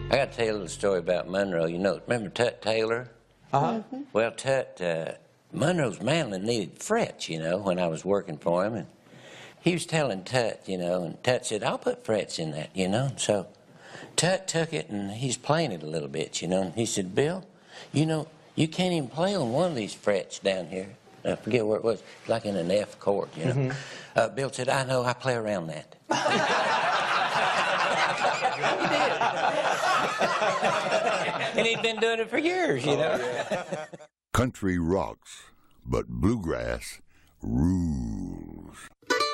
I got to tell you a little story about Monroe. You know, remember Tut Taylor? Uh-huh. Well, Tut, Monroe's mandolin needed frets, you know, when I was working for him. And he was telling Tut, you know, and Tut said, I'll put frets in that, you know. And so Tut took it and he's playing it a little bit, you know. And he said, Bill, you know, you can't even play on one of these frets down here. I forget where it was, like in an F chord, you know. Bill said, I know, I play around that. And he'd been doing it for years, you know. Yeah. Country rocks, but bluegrass rules.